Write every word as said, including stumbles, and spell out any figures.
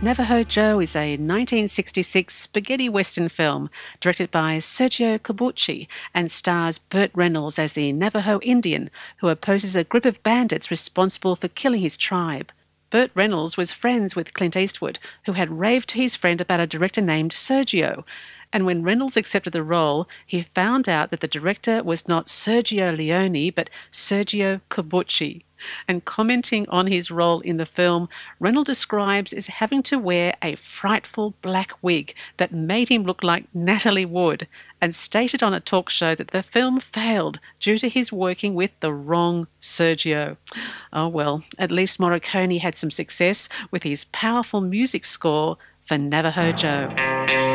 Navajo Joe is a nineteen sixty-six spaghetti western film directed by Sergio Corbucci and stars Burt Reynolds as the Navajo Indian who opposes a group of bandits responsible for killing his tribe. Burt Reynolds was friends with Clint Eastwood, who had raved to his friend about a director named Sergio. And when Reynolds accepted the role, he found out that the director was not Sergio Leone, but Sergio Corbucci. And commenting on his role in the film, Reynolds describes as having to wear a frightful black wig that made him look like Natalie Wood, and stated on a talk show that the film failed due to his working with the wrong Sergio. Oh well, at least Morricone had some success with his powerful music score for Navajo Joe.